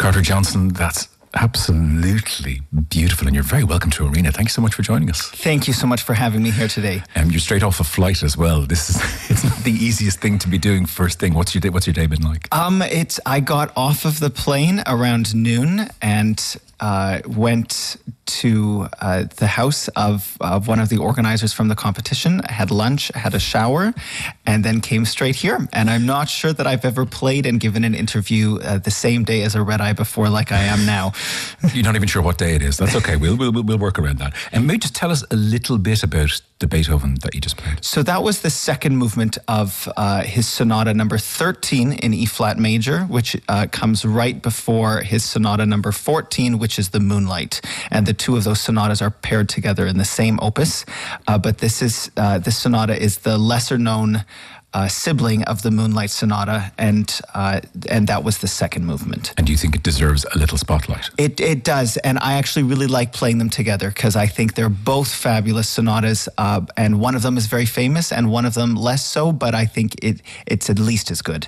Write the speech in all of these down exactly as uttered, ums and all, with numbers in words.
Carter Johnson, that's absolutely beautiful, and you're very welcome to Arena. Thank you so much for joining us. Thank you so much for having me here today. Um, you're straight off a flight as well. This is it's not the easiest thing to be doing first thing. What's your day, what's your day been like? Um, it's I got off of the plane around noon and uh, went to uh, the house of, of one of the organizers from the competition. I had lunch, had a shower, and then came straight here. And I'm not sure that I've ever played and given an interview uh, the same day as a red eye before, like I am now. You're not even sure what day it is. That's okay. We'll we'll we'll work around that. And maybe just tell us a little bit about the Beethoven that you just played. So that was the second movement of uh, his sonata number thirteen in E flat major, which uh, comes right before his sonata number fourteen, which is the Moonlight. And the two of those sonatas are paired together in the same opus. Uh, but this is uh, this sonata is the lesser known Uh, sibling of the Moonlight Sonata, and uh, and that was the second movement. And do you think it deserves a little spotlight? It it does, and I actually really like playing them together because I think they're both fabulous sonatas, uh, and one of them is very famous, and one of them less so. But I think it it's at least as good.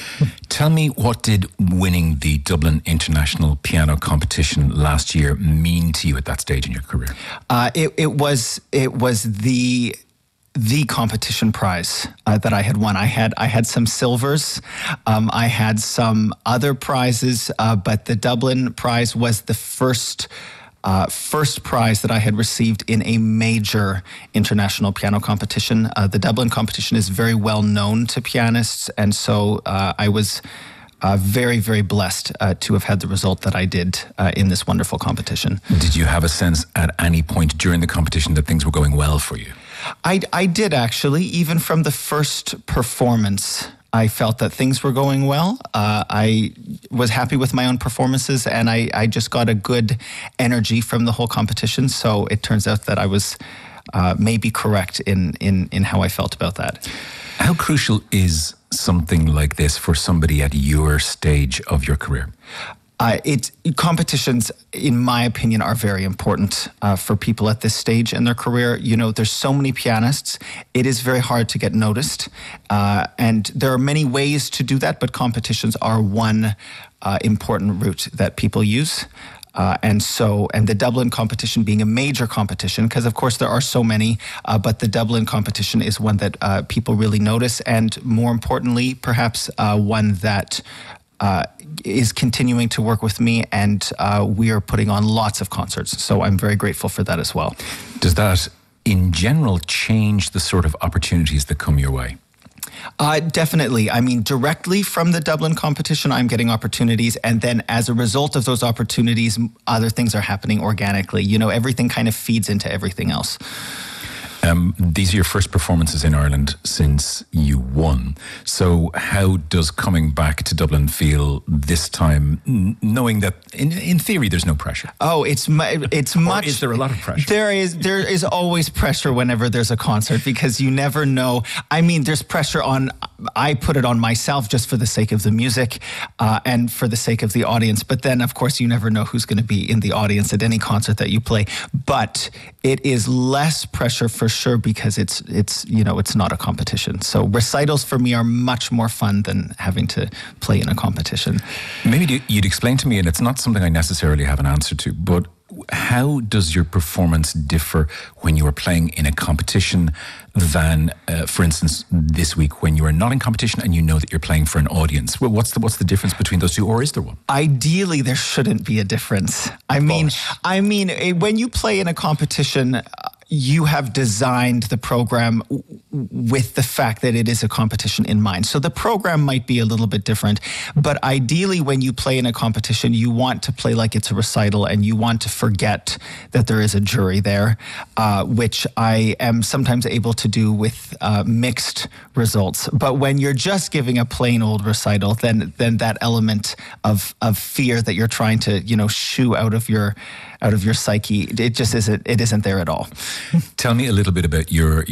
Tell me, what did winning the Dublin International Piano Competition last year mean to you at that stage in your career? Uh, it it was it was the. the competition prize uh, that I had won. I had I had some silvers, um, I had some other prizes, uh, but the Dublin prize was the first uh, first prize that I had received in a major international piano competition. Uh, the Dublin competition is very well known to pianists, and so uh, I was Uh, very, very blessed uh, to have had the result that I did uh, in this wonderful competition. Did you have a sense at any point during the competition that things were going well for you? I, I did actually. Even from the first performance, I felt that things were going well. Uh, I was happy with my own performances, and I, I just got a good energy from the whole competition. So it turns out that I was uh, maybe correct in, in, in how I felt about that. How crucial is something like this for somebody at your stage of your career? Uh, it competitions, in my opinion, are very important uh, for people at this stage in their career. You know, there's so many pianists. It is very hard to get noticed. Uh, and there are many ways to do that, but competitions are one uh, important route that people use. Uh, and so, and the Dublin competition being a major competition, because of course there are so many, uh, but the Dublin competition is one that uh, people really notice, and more importantly, perhaps uh, one that uh, is continuing to work with me, and uh, we are putting on lots of concerts. So I'm very grateful for that as well. Does that, in general, change the sort of opportunities that come your way? Uh, definitely. I mean, directly from the Dublin competition, I'm getting opportunities. And then as a result of those opportunities, other things are happening organically. You know, everything kind of feeds into everything else. Um, these are your first performances in Ireland since you won. So how does coming back to Dublin feel this time, n- knowing that in, in theory there's no pressure? Oh, it's mu- it's much. Or is there a lot of pressure? There is there is always pressure whenever there's a concert, because you never know. I mean, there's pressure on. I put it on myself just for the sake of the music uh, and for the sake of the audience. But then, of course, you never know who's going to be in the audience at any concert that you play. But it is less pressure for sure, because it's it's you know it's not a competition. So recitals for me are much more fun than having to play in a competition. Maybe you'd explain to me, and it's not something I necessarily have an answer to, but how does your performance differ when you are playing in a competition than, uh, for instance, this week when you are not in competition and you know that you're playing for an audience? Well, what's the what's the difference between those two, or is there one? Ideally, there shouldn't be a difference. I mean, I mean, when you play in a competition, you have designed the program with the fact that it is a competition in mind. So the program might be a little bit different, but ideally when you play in a competition, you want to play like it's a recital, and you want to forget that there is a jury there, uh, which I am sometimes able to do with uh, mixed results. But when you're just giving a plain old recital, then then that element of of fear that you're trying to, you know, shoo out of your out of your psyche, it just isn't it isn't there at all. Tell me a little bit about your